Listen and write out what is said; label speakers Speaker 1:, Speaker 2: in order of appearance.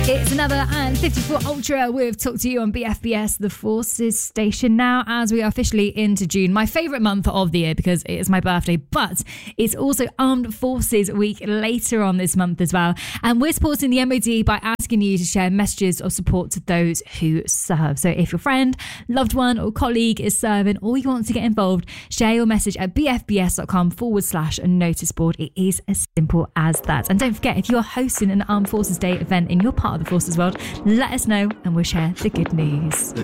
Speaker 1: It's another and 54 Ultra with Talk to You on BFBS, the Forces station now, as we are officially into June, my favourite month of the year because it is my birthday, but it's also Armed Forces Week later on this month as well. And we're supporting the MOD by asking you to share messages of support to those who serve. So if your friend, loved one or colleague is serving or you want to get involved, share your message at bfbs.com/notice board. It is as simple as that. And don't forget, if you're hosting an Armed Forces Day event in your part of the Forces world, let us know and we'll share the good news.